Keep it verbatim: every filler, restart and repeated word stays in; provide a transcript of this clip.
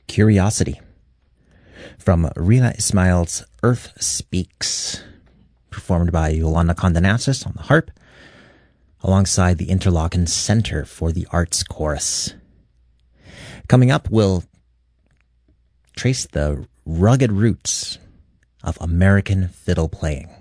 Curiosity, from Rina Ismail's Earth Speaks, performed by Yolanda Condonasis on the harp, alongside the Interlaken Center for the Arts Chorus. Coming up, we'll trace the rugged roots of American fiddle playing.